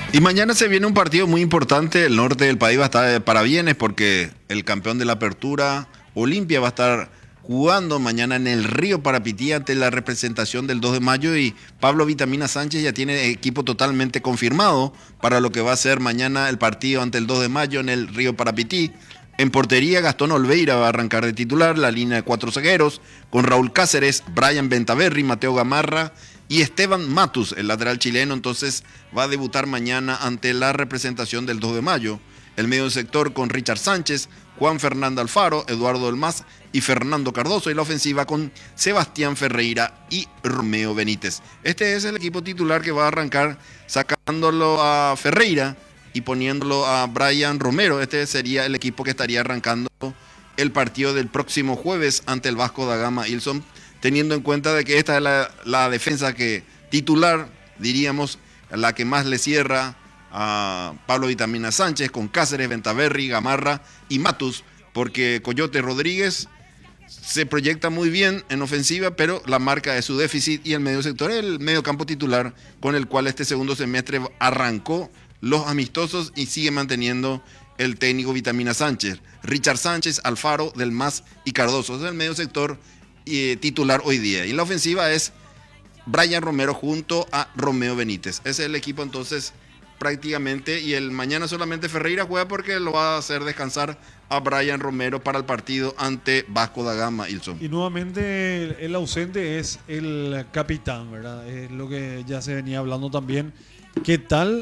Y mañana se viene un partido muy importante. El norte del país va a estar de parabienes porque el campeón de la apertura, Olimpia, va a estar jugando mañana en el Río Parapití ante la representación del 2 de mayo y Pablo Vitamina Sánchez ya tiene equipo totalmente confirmado para lo que va a ser mañana el partido ante el 2 de mayo en el Río Parapití. En portería, Gastón Olveira va a arrancar de titular, la línea de cuatro zagueros, con Raúl Cáceres, Brian Bentaverri, Mateo Gamarra y Esteban Matus, el lateral chileno. Entonces va a debutar mañana ante la representación del 2 de mayo. El medio sector con Richard Sánchez, Juan Fernando Alfaro, Eduardo Elmas y Fernando Cardoso. Y la ofensiva con Sebastián Ferreira y Romeo Benítez. Este es el equipo titular que va a arrancar sacándolo a Ferreira y poniéndolo a Brian Romero. Este sería el equipo que estaría arrancando el partido del próximo jueves ante el Vasco da Gama Ilson, teniendo en cuenta de que esta es la defensa que titular, diríamos, la que más le cierra a Pablo Vitamina Sánchez, con Cáceres, Bentaverri, Gamarra y Matus, porque Coyote Rodríguez se proyecta muy bien en ofensiva, pero la marca es su déficit, y el medio sector, el medio campo titular, con el cual este segundo semestre arrancó los amistosos y sigue manteniendo el técnico Vitamina Sánchez. Richard Sánchez, Alfaro, Del Mas y Cardoso. Es el medio sector titular hoy día. Y la ofensiva es Brian Romero junto a Romeo Benítez. Ese es el equipo entonces prácticamente. Y el mañana solamente Ferreira juega porque lo va a hacer descansar a Brian Romero para el partido ante Vasco da Gama, Ilson. Y nuevamente el ausente es el capitán, ¿verdad? Es lo que ya se venía hablando también. ¿Qué tal?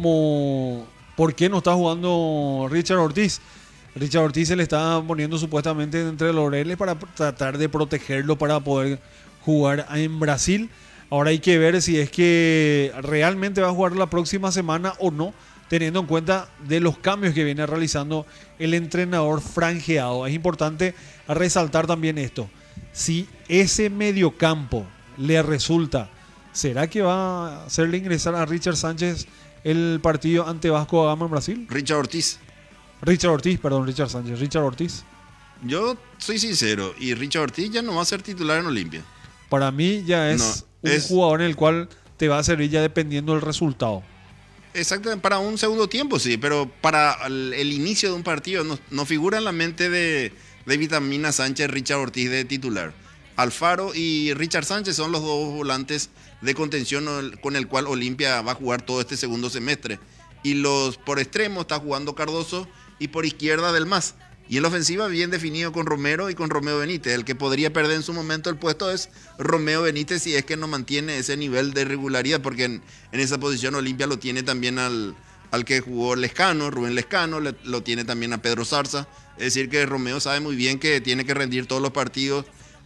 ¿Por qué no está jugando Richard Ortiz? Richard Ortiz se le está poniendo supuestamente entre los laureles para tratar de protegerlo para poder jugar en Brasil. Ahora hay que ver si es que realmente va a jugar la próxima semana o no, teniendo en cuenta de los cambios que viene realizando el entrenador franjeado. Es importante resaltar también esto. Si ese mediocampo le resulta, ¿será que va a hacerle ingresar a Richard Sánchez el partido ante Vasco da Gama en Brasil? Richard Ortiz. Richard Sánchez. Richard Ortiz. Yo soy sincero, y Richard Ortiz ya no va a ser titular en Olimpia. Para mí ya es un jugador en el cual te va a servir ya dependiendo del resultado. Exactamente, para un segundo tiempo sí, pero para el inicio de un partido no figura en la mente de Vitamina Sánchez Richard Ortiz de titular. Alfaro y Richard Sánchez son los dos volantes de contención con el cual Olimpia va a jugar todo este segundo semestre. Y por extremo está jugando Cardoso y por izquierda Del Mas. Y en la ofensiva bien definido con Romero y con Romeo Benítez. El que podría perder en su momento el puesto es Romeo Benítez si es que no mantiene ese nivel de regularidad, porque en esa posición Olimpia lo tiene también al que jugó Lescano, Rubén Lescano, lo tiene también a Pedro Zarza. Es decir que Romeo sabe muy bien que tiene que rendir todos los partidos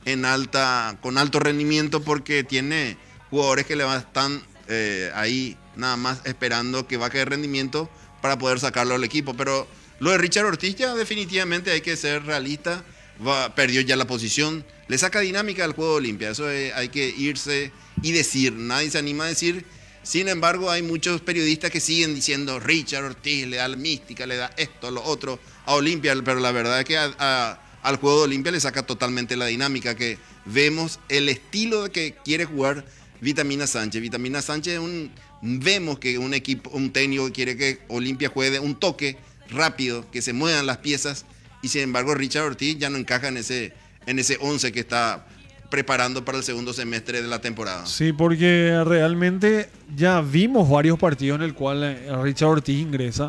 con alto rendimiento, porque tiene jugadores que le están ahí nada más esperando que baje de rendimiento para poder sacarlo al equipo. Pero lo de Richard Ortiz ya definitivamente hay que ser realista. Perdió ya la posición, le saca dinámica al juego de Olimpia. Eso hay que irse y decir. Nadie se anima a decir. Sin embargo, hay muchos periodistas que siguen diciendo Richard Ortiz le da la mística, le da esto, lo otro a Olimpia. Pero la verdad es que al juego de Olimpia le saca totalmente la dinámica, que vemos el estilo de que quiere jugar Vitamina Sánchez. Vitamina Sánchez vemos que un técnico que quiere que Olimpia juegue de un toque rápido, que se muevan las piezas, y sin embargo Richard Ortiz ya no encaja en ese 11 que está preparando para el segundo semestre de la temporada. Sí, porque realmente ya vimos varios partidos en el cual Richard Ortiz ingresa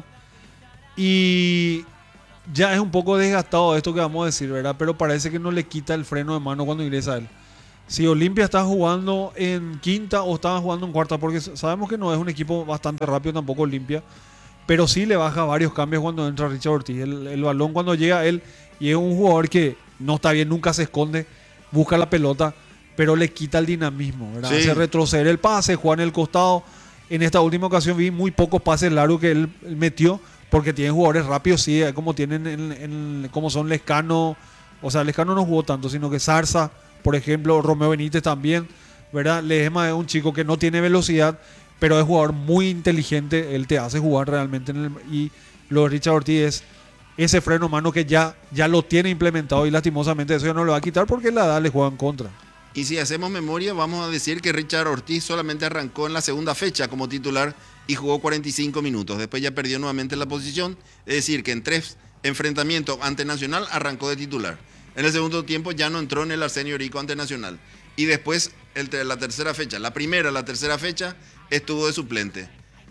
y ya es un poco desgastado esto que vamos a decir, ¿verdad? Pero parece que no le quita el freno de mano cuando ingresa él. Si Olimpia está jugando en quinta o estaba jugando en cuarta, porque sabemos que no es un equipo bastante rápido tampoco Olimpia, pero sí le baja varios cambios cuando entra Richard Ortiz. El balón cuando llega a él, y es un jugador que no está bien, nunca se esconde, busca la pelota, pero le quita el dinamismo, ¿verdad? Sí. Hace retroceder el pase, juega en el costado. En esta última ocasión vi muy pocos pases largos que él metió, porque tiene jugadores rápidos, sí, como tienen como son Lescano. O sea, Lescano no jugó tanto, sino que Zarza, por ejemplo, Romeo Benítez también, ¿verdad? Ledesma es un chico que no tiene velocidad, pero es jugador muy inteligente. Él te hace jugar realmente y lo de Richard Ortiz es ese freno mano que ya lo tiene implementado, y lastimosamente eso ya no lo va a quitar porque la edad le juega en contra. Y si hacemos memoria, vamos a decir que Richard Ortiz solamente arrancó en la segunda fecha como titular y jugó 45 minutos. Después ya perdió nuevamente la posición. Es decir, que en 3 enfrentamientos ante Nacional arrancó de titular. En el segundo tiempo ya no entró en el Arsenio Rico ante Nacional. Y después, la tercera fecha, la tercera fecha, estuvo de suplente.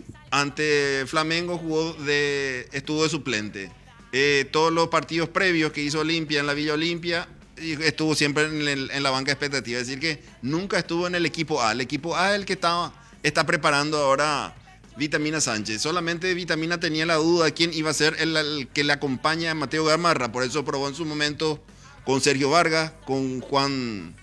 Ante Flamengo estuvo de suplente. Todos los partidos previos que hizo Olimpia en la Villa Olimpia, estuvo siempre en la banca de expectativa. Es decir, que nunca estuvo en el equipo A. El equipo A es el que está preparando ahora Vitamina Sánchez. Solamente Vitamina tenía la duda de quién iba a ser el que le acompaña a Mateo Gamarra. Por eso probó en su momento con Sergio Vargas, con Juan,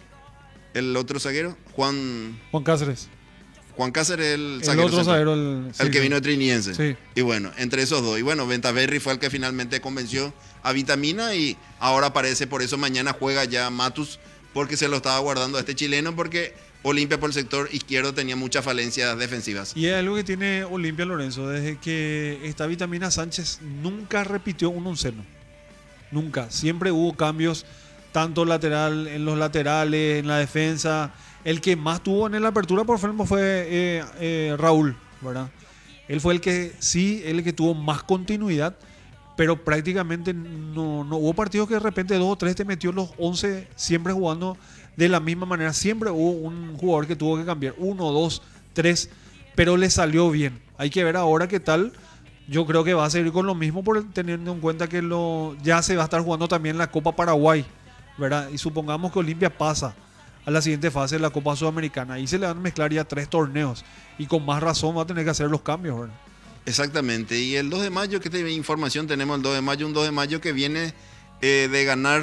el otro zaguero, Juan Cáceres. Juan Cáceres, el zaguero otro central, zaguero, el que vino de Triniense. Sí. Y bueno, entre esos dos. Y bueno, Ventaverri fue el que finalmente convenció a Vitamina y ahora parece, por eso mañana juega ya Matus, porque se lo estaba guardando a este chileno, porque Olimpia por el sector izquierdo tenía muchas falencias defensivas. Y es algo que tiene Olimpia, Lorenzo, desde que está Vitamina Sánchez nunca repitió un onceno. Nunca. Siempre hubo cambios, tanto en los laterales, en la defensa. El que más tuvo en la apertura por ejemplo fue Raúl, ¿verdad? Él fue el que tuvo más continuidad, pero prácticamente no hubo partidos que de repente 2 o 3 te metió los 11 siempre jugando de la misma manera. Siempre hubo un jugador que tuvo que cambiar, 1, 2, 3, pero le salió bien. Hay que ver ahora qué tal. Yo creo que va a seguir con lo mismo, teniendo en cuenta que ya se va a estar jugando también la Copa Paraguay, ¿verdad? Y supongamos que Olimpia pasa a la siguiente fase de la Copa Sudamericana. Ahí se le van a mezclar ya 3 torneos y con más razón va a tener que hacer los cambios, ¿verdad? Exactamente. Y el 2 de mayo, ¿qué información tenemos el 2 de mayo? Un 2 de mayo que viene de ganar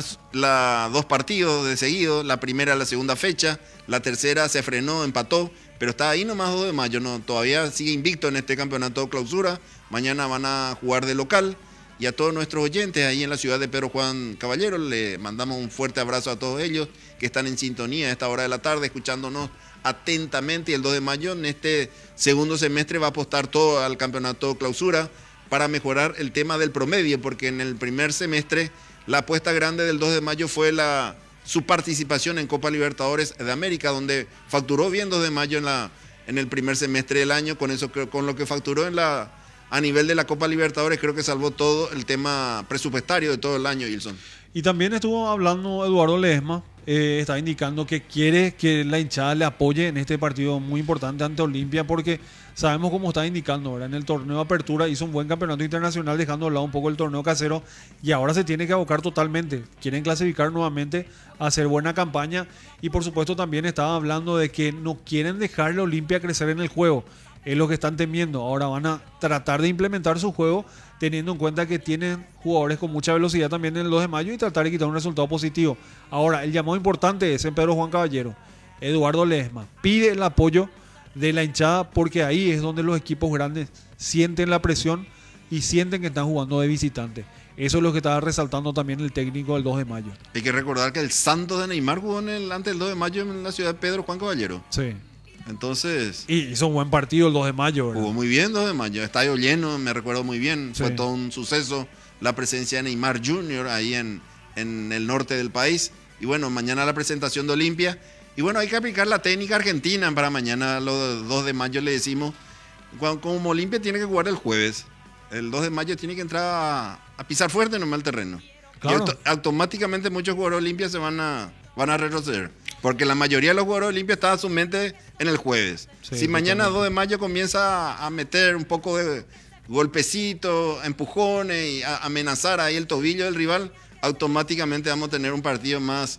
2 partidos de seguido. La primera, la segunda fecha. La tercera se frenó, empató. Pero está ahí nomás 2 de mayo. No, todavía sigue invicto en este campeonato clausura. Mañana van a jugar de local. Y a todos nuestros oyentes ahí en la ciudad de Pedro Juan Caballero, le mandamos un fuerte abrazo a todos ellos que están en sintonía a esta hora de la tarde, escuchándonos atentamente. Y el 2 de mayo, en este segundo semestre, va a apostar todo al campeonato clausura para mejorar el tema del promedio, porque en el primer semestre la apuesta grande del 2 de mayo fue su participación en Copa Libertadores de América, donde facturó bien 2 de mayo en el primer semestre del año. Con lo que facturó a nivel de la Copa Libertadores, creo que salvó todo el tema presupuestario de todo el año, Ilson. Y también estuvo hablando Eduardo Ledesma, está indicando que quiere que la hinchada le apoye en este partido muy importante ante Olimpia, porque sabemos cómo está indicando, ¿verdad? En el torneo de apertura hizo un buen campeonato internacional, dejando de lado un poco el torneo casero, y ahora se tiene que abocar totalmente. Quieren clasificar nuevamente, hacer buena campaña, y por supuesto también estaba hablando de que no quieren dejarle a Olimpia crecer en el juego. Es lo que están temiendo. Ahora van a tratar de implementar su juego teniendo en cuenta que tienen jugadores con mucha velocidad también en el 2 de mayo y tratar de quitar un resultado positivo. Ahora, el llamado importante es en Pedro Juan Caballero. Eduardo Ledesma pide el apoyo de la hinchada, porque ahí es donde los equipos grandes sienten la presión y sienten que están jugando de visitante. Eso es lo que estaba resaltando también el técnico del 2 de mayo. Hay que recordar que el Santos de Neymar jugó antes del 2 de mayo en la ciudad de Pedro Juan Caballero. Sí. Entonces... Y hizo un buen partido el 2 de mayo, ¿verdad? Jugó muy bien 2 de mayo, estadio lleno, me recuerdo muy bien. Sí. Fue todo un suceso la presencia de Neymar Jr. ahí en el norte del país. Y bueno, mañana la presentación de Olimpia. Y bueno, hay que aplicar la técnica argentina para mañana, los 2 de mayo le decimos. Como Olimpia tiene que jugar el jueves, el 2 de mayo tiene que entrar a pisar fuerte nomás el terreno. Claro. Y automáticamente muchos jugadores de Olimpia se van a retroceder. Porque la mayoría de los jugadores de Olimpia está su mente en el jueves. Sí, si mañana 2 de mayo comienza a meter un poco de golpecitos, empujones y a amenazar ahí el tobillo del rival, automáticamente vamos a tener un partido más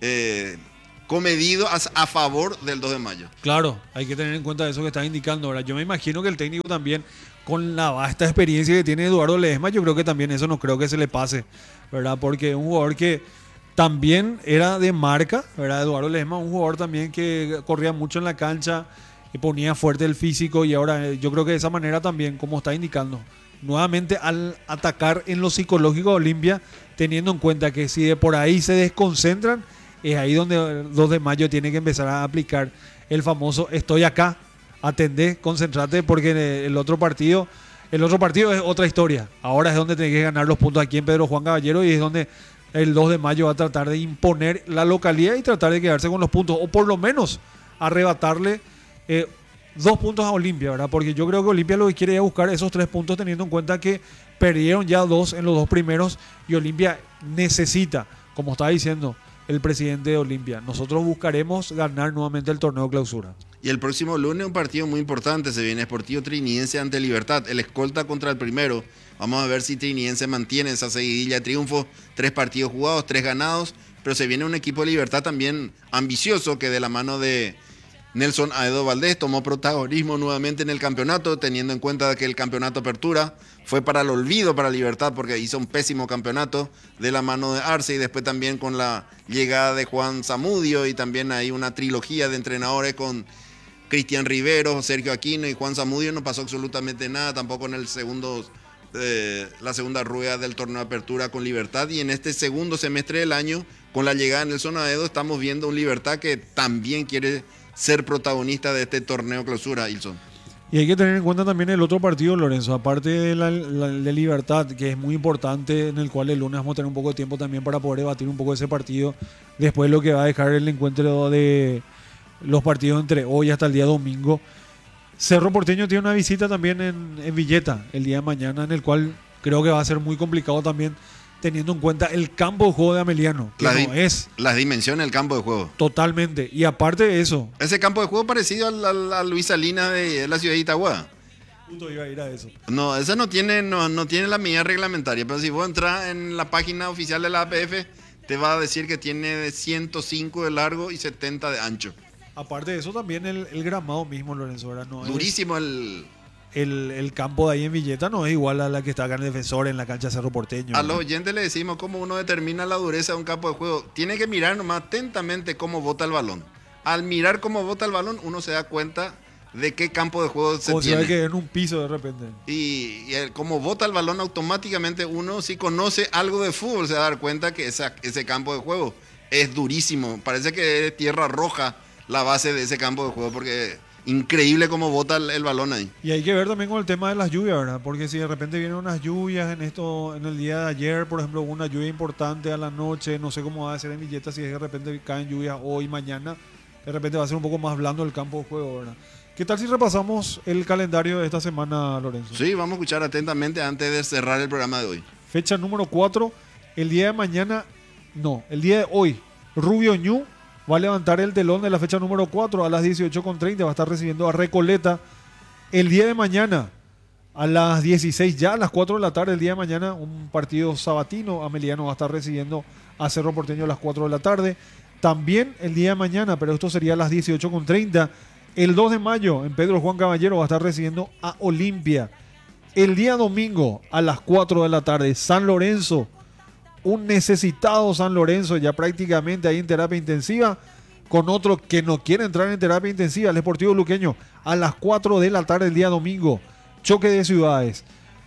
comedido a favor del 2 de mayo. Claro, hay que tener en cuenta eso que estás indicando ahora. Yo me imagino que el técnico también, con la vasta experiencia que tiene Eduardo Ledesma, yo creo que también eso no creo que se le pase, ¿verdad? Porque es un jugador que también era de marca, ¿verdad? Eduardo Ledesma, un jugador también que corría mucho en la cancha y ponía fuerte el físico, y ahora yo creo que de esa manera también, como está indicando, nuevamente al atacar en lo psicológico de Olimpia, teniendo en cuenta que si de por ahí se desconcentran, es ahí donde el 2 de mayo tiene que empezar a aplicar el famoso estoy acá, atendé, concentrate, porque el otro partido es otra historia. Ahora es donde tenés que ganar los puntos aquí en Pedro Juan Caballero, y es donde el 2 de mayo va a tratar de imponer la localidad y tratar de quedarse con los puntos, o por lo menos arrebatarle 2 puntos a Olimpia, ¿verdad? Porque yo creo que Olimpia lo que quiere es buscar esos 3 puntos, teniendo en cuenta que perdieron ya 2 en los 2 primeros y Olimpia necesita, como estaba diciendo el presidente de Olimpia, nosotros buscaremos ganar nuevamente el torneo clausura. Y el próximo lunes un partido muy importante, se viene Sportivo Trinidense ante Libertad, el escolta contra el primero. Vamos a ver si Trinidense mantiene esa seguidilla de triunfos, 3 partidos jugados, 3 ganados, pero se viene un equipo de Libertad también ambicioso que de la mano de Nelson Aedo Valdés tomó protagonismo nuevamente en el campeonato, teniendo en cuenta que el campeonato Apertura fue para el olvido para Libertad porque hizo un pésimo campeonato de la mano de Arce, y después también con la llegada de Juan Zamudio, y también hay una trilogía de entrenadores con Cristian Rivero, Sergio Aquino y Juan Zamudio. No pasó absolutamente nada tampoco en el la segunda rueda del torneo de Apertura con Libertad, y en este segundo semestre del año con la llegada de Nelson Aedo estamos viendo un Libertad que también quiere ser protagonista de este torneo clausura, Ilson. Y hay que tener en cuenta también el otro partido, Lorenzo, aparte de Libertad, que es muy importante, en el cual el lunes vamos a tener un poco de tiempo también para poder debatir un poco de ese partido, después lo que va a dejar el encuentro de los partidos entre hoy hasta el día domingo. Cerro Porteño tiene una visita también en Villeta el día de mañana, en el cual creo que va a ser muy complicado también, teniendo en cuenta el campo de juego de Ameliano, que no es las dimensiones del campo de juego. Totalmente. Y aparte de eso, ese campo de juego parecido a Luis Salinas de la ciudad de Itagua. Punto iba a ir a eso. No, esa no tiene la medida reglamentaria, pero si vos entras en la página oficial de la APF, te va a decir que tiene 105 de largo y 70 de ancho. Aparte de eso, también el gramado mismo, Lorenzo, ¿verdad? No durísimo el campo de ahí en Villeta no es igual a la que está acá en el Defensor, en la cancha de Cerro Porteño. A los oyentes le decimos cómo uno determina la dureza de un campo de juego. Tiene que mirar nomás atentamente cómo bota el balón. Al mirar cómo bota el balón, uno se da cuenta de qué campo de juego se tiene. O sea, que en un piso de repente. Y como bota el balón automáticamente, uno si conoce algo de fútbol se va a dar cuenta que ese campo de juego es durísimo. Parece que es tierra roja la base de ese campo de juego, porque increíble cómo bota el balón ahí. Y hay que ver también con el tema de las lluvias, ¿verdad? Porque si de repente vienen unas lluvias en el día de ayer, por ejemplo, una lluvia importante a la noche, no sé cómo va a ser en Villeta, si de repente caen lluvias hoy, mañana, de repente va a ser un poco más blando el campo de juego, ¿verdad? ¿Qué tal si repasamos el calendario de esta semana, Lorenzo? Sí, vamos a escuchar atentamente antes de cerrar el programa de hoy. Fecha número 4, el día de hoy, Rubio Ñu va a levantar el telón de la fecha número 4 a las 18:30. Va a estar recibiendo a Recoleta. El día de mañana, a las 16, ya a las 4 de la tarde, el día de mañana, un partido sabatino. Ameliano va a estar recibiendo a Cerro Porteño a las 4 de la tarde. También el día de mañana, pero esto sería a las 18:30. El 2 de mayo, en Pedro Juan Caballero, va a estar recibiendo a Olimpia. El día domingo, a las 4 de la tarde, San Lorenzo. Un necesitado San Lorenzo ya prácticamente ahí en terapia intensiva, con otro que no quiere entrar en terapia intensiva, el Sportivo Luqueño, a las 4 de la tarde el día domingo, choque de ciudades.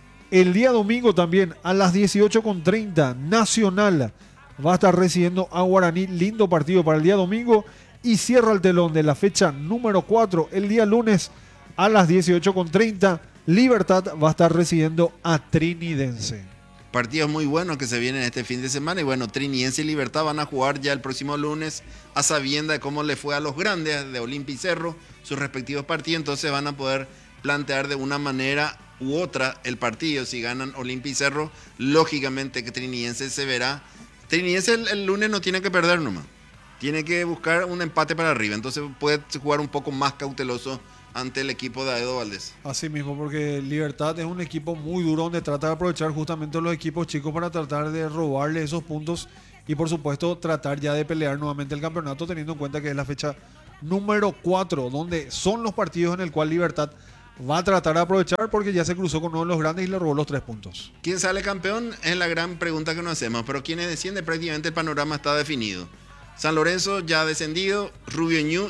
El día domingo también a las 18:30, Nacional va a estar recibiendo a Guaraní, lindo partido para el día domingo, y cierra el telón de la fecha número 4 el día lunes a las 18:30, Libertad va a estar recibiendo a Trinidense. Partidos muy buenos que se vienen este fin de semana, y bueno, Trinidense y Libertad van a jugar ya el próximo lunes a sabienda de cómo le fue a los grandes de Olimpia y Cerro sus respectivos partidos. Entonces van a poder plantear de una manera u otra el partido. Si ganan Olimpia y Cerro, lógicamente que Trinidense se verá. Trinidense el lunes no tiene que perder nomás, tiene que buscar un empate para arriba, entonces puede jugar un poco más cauteloso ante el equipo de Aedo Valdés. Así mismo, porque Libertad es un equipo muy duro donde trata de aprovechar justamente los equipos chicos para tratar de robarle esos puntos y por supuesto tratar ya de pelear nuevamente el campeonato, teniendo en cuenta que es la fecha número 4, donde son los partidos en el cual Libertad va a tratar de aprovechar porque ya se cruzó con uno de los grandes y le robó los 3 puntos. ¿Quién sale campeón? Es la gran pregunta que nos hacemos, pero quienes descienden prácticamente el panorama está definido. San Lorenzo ya descendido, Rubio Ñu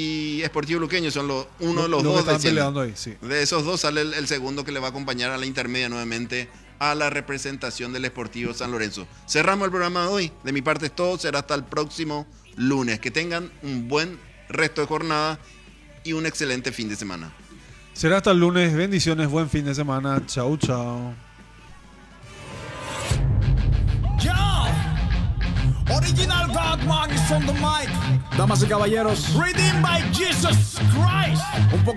y Sportivo Luqueño son uno de los dos peleando ahí, sí. De esos dos sale el segundo que le va a acompañar a la intermedia nuevamente a la representación del Sportivo San Lorenzo. Cerramos el programa de hoy. De mi parte es todo. Será hasta el próximo lunes. Que tengan un buen resto de jornada y un excelente fin de semana. Será hasta el lunes. Bendiciones. Buen fin de semana. Chau, chau. Original Godman is on the mic. Damas y caballeros, Redeemed by Jesus Christ. Un poco